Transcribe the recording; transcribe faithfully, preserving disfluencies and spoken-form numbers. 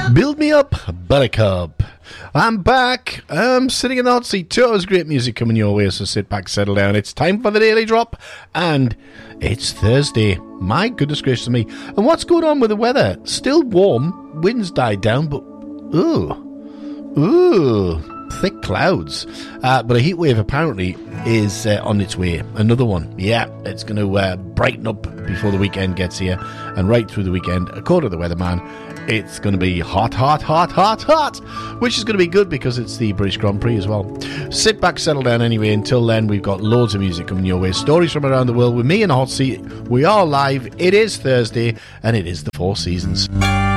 Build Me Up, Buttercup. I'm back. I'm sitting in the hot seat. Two hours of great music coming your way, so sit back, settle down. It's time for the Daily Drop, and it's Thursday. My goodness gracious me. And what's going on with the weather? Still warm. Winds died down, but... Ooh. Ooh. Thick clouds. Uh, but a heat wave apparently is uh, on its way. Another one. Yeah, it's going to uh, brighten up before the weekend gets here. And right through the weekend, according to the weatherman, it's going to be hot, hot, hot, hot, hot. Which is going to be good because it's the British Grand Prix as well. Sit back, settle down anyway. Until then, we've got loads of music coming your way. Stories from around the world with me in the hot seat. We are live. It is Thursday and it is the Four Seasons.